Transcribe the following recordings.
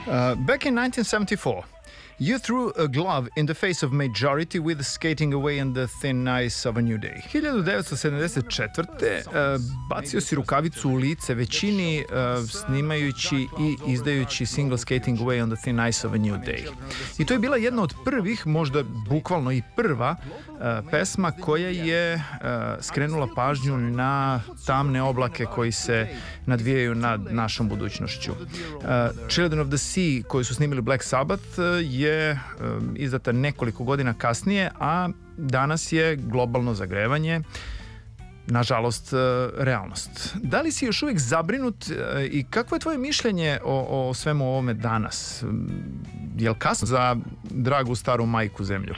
Back in 1974, you threw a glove in the face of majority with skating away on the thin ice of a new day. 1974. Bacio si rukavicu u lice većini snimajući i izdajući single Skating Away on the thin ice of a new day. I to je bila jedna od prvih, možda bukvalno i prva pesma koja je skrenula pažnju na tamne oblake koji se nadvijaju nad našom budućnošću. Children of the Sea, koju su snimili Black Sabbath, je izdata nekoliko godina kasnije, a danas je globalno zagrevanje nažalost realnost. Da li si još uvijek zabrinut i kakvo je tvoje mišljenje o svemu ovome danas? Je li kasno za dragu staru majku zemlju?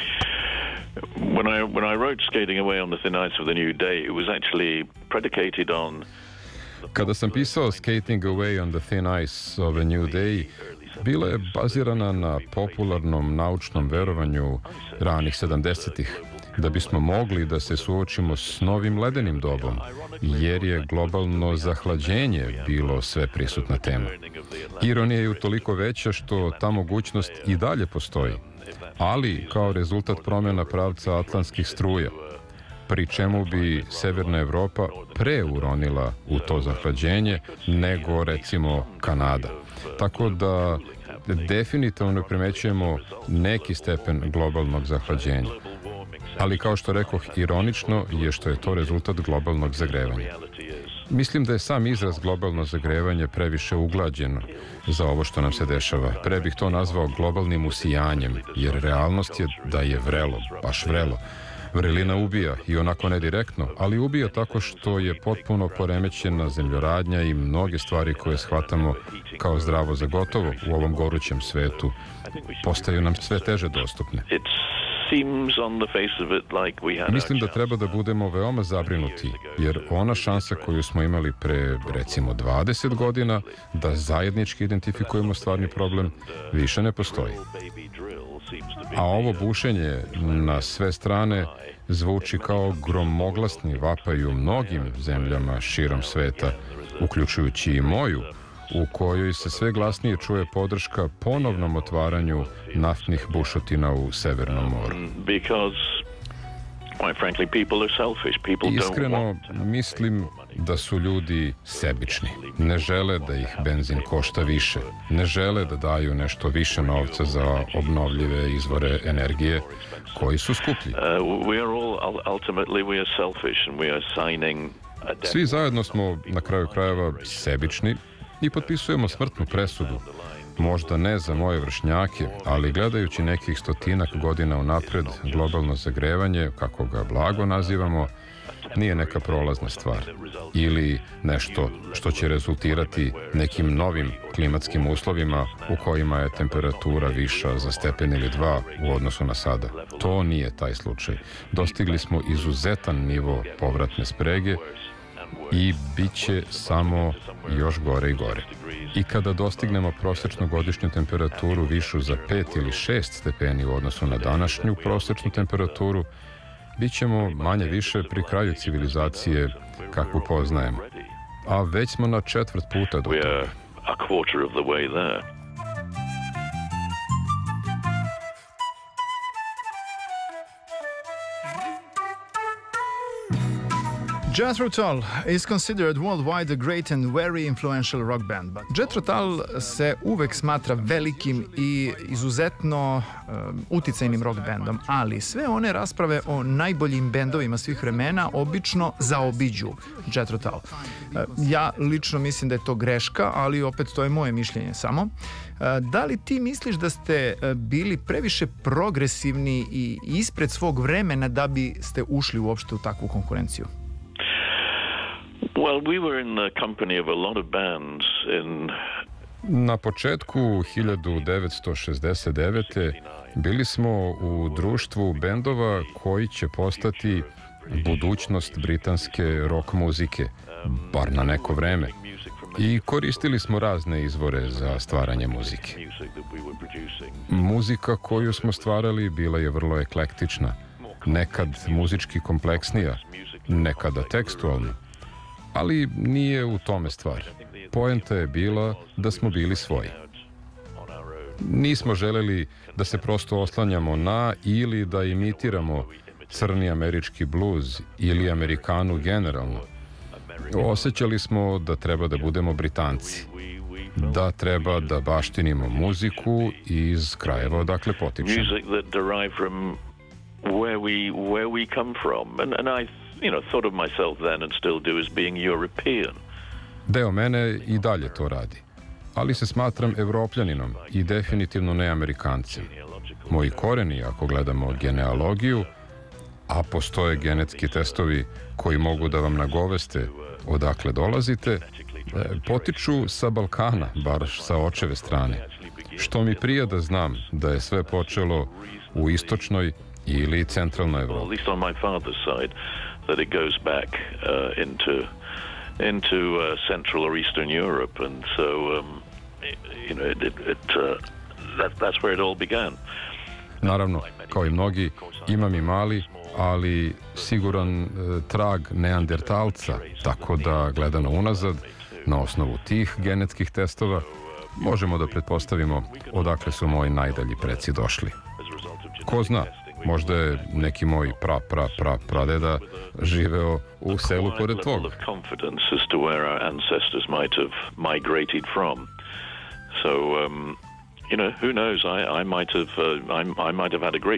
When I wrote Skating Away on the Thin Ice of the New Day, it was actually predicated on... Kada sam pisao Skating Away on the Thin Ice of a New Day, bila je bazirana na popularnom naučnom verovanju ranih 70-ih, da bismo mogli da se suočimo s novim ledenim dobom, jer je globalno zahlađenje bilo sve prisutna tema. Ironija je utoliko veća što ta mogućnost i dalje postoji, ali kao rezultat promjena pravca atlantskih struja, pri čemu bi Severna Evropa pre uronila u to zahlađenje nego recimo Kanada. Tako da definitivno primećujemo neki stepen globalnog zahlađenja. Ali kao što rekoh, ironično je što je to rezultat globalnog zagrevanja. Mislim da je sam izraz globalno zagrevanje previše uglađen za ovo što nam se dešava. Pre bih to nazvao globalnim usijanjem, jer realnost je da je vrelo, baš vrelo. Vrelina ubija, i onako ne direktno, ali ubija tako što je potpuno poremećena zemljoradnja i mnoge stvari koje shvatamo kao zdravo za gotovo u ovom gorućem svetu postaju nam sve teže dostupne. Mislim da treba da budemo veoma zabrinuti, jer ona šansa koju smo imali pre, recimo, 20 godina, da zajednički identifikujemo stvarni problem, više ne postoji. A ovo bušenje na sve strane zvuči kao gromoglasni vapaj u mnogim zemljama širom sveta, uključujući i moju, u kojoj se sve glasnije čuje podrška ponovnom otvaranju naftnih bušotina u Severnom moru. Iskreno, mislim da su ljudi sebični. Ne žele da ih benzin košta više. Ne žele da daju nešto više novca za obnovljive izvore energije koji su skuplji. Svi zajedno smo na kraju krajeva sebični i potpisujemo smrtnu presudu. Možda ne za moje vršnjake, ali gledajući nekih stotinak godina unapred, globalno zagrevanje, kako ga blago nazivamo, nije neka prolazna stvar. Ili nešto što će rezultirati nekim novim klimatskim uslovima u kojima je temperatura viša za stepen ili dva u odnosu na sada. To nije taj slučaj. Dostigli smo izuzetan nivo povratne sprege i bit će samo još gore i gore. I kada dostignemo prosječnu godišnju temperaturu višu za 5 ili 6 stepeni u odnosu na današnju prosječnu temperaturu, bit ćemo manje više pri kraju civilizacije kakvu poznajemo. A već smo na četvrt puta do toga. Jethro Tull is considered worldwide a great and very influential rock band. But Jethro Tull se uvek smatra velikim i izuzetno uticajnim rock bandom, ali sve one rasprave o najboljim bendovima svih vremena obično zaobiđu Jethro Tull. Ja lično mislim da je to greška, ali opet to je moje mišljenje samo. Da li ti misliš da ste bili previše progresivni i ispred svog vremena da bi ste ušli uopšte u takvu konkurenciju? Well, we were in the company of a lot of bands in... Na početku 1969. bili smo u društvu bendova koji će postati budućnost britanske rock muzike, bar na neko vreme. I koristili smo razne izvore za stvaranje muzike. Muzika koju smo stvarali bila je vrlo eklektična, nekad muzički kompleksnija, nekada tekstualna. Ali nije u tome stvar. Poenta je bila da smo bili svoji. Nismo želeli da se prosto oslanjamo na ili da imitiramo crni američki bluz ili Amerikanu generalno. Osjećali smo da treba da budemo Britanci, da treba da baštinimo muziku iz krajeva odakle potičemo. Music that derive from where we come from, and I, thought of myself then and still do as being European. Deo mene i dalje to radi, ali se smatram Evropljaninom i definitivno ne Amerikancem. Moji koreni, ako gledamo genealogiju, a postoje genetski testovi koji mogu da vam nagoveste odakle dolazite, potiču sa Balkana, bar sa očeve strane. Što mi prija da znam da je sve počelo u istočnoj ili centralnoj Evropi. At least on my father's side, that it goes back into Central or Eastern Europe, and so that's where it all began. Naravno, kao i mnogi, imam i mali, ali siguran trag neandertalca, tako da gledano unazad, na osnovu tih genetskih testova, možemo da pretpostavimo odakle su moji najdalji preci došli. Ko zna, možda je neki moj pradeda živeo u selu pored tvog. Who knows? I might have had a great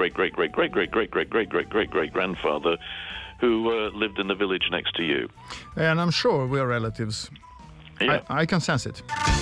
grandfather who lived in the village next to you. And I'm sure we're relatives. Yeah. I can sense it.